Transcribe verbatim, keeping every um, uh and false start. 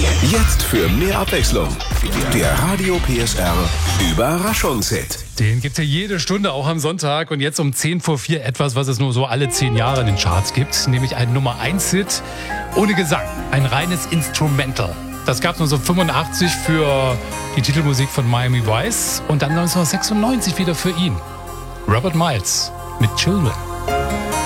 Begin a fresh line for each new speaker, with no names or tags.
Jetzt für mehr Abwechslung. Der Radio P S R Überraschungshit.
Den gibt es ja jede Stunde, auch am Sonntag. Und jetzt um zehn vor vier etwas, was es nur so alle zehn Jahre in den Charts gibt. Nämlich ein Nummer eins Hit ohne Gesang. Ein reines Instrumental. Das gab es neunzehnhundertfünfundachtzig für die Titelmusik von Miami Vice. Und dann neunzehnhundertsechsundneunzig wieder für ihn. Robert Miles mit Children.